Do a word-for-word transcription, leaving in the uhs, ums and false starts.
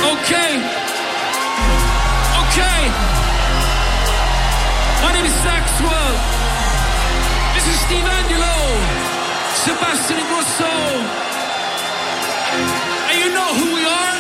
Okay. Okay. My name is Saxwell. This is Steve Angelo. Sebastian Ingrosso. And you know who we are?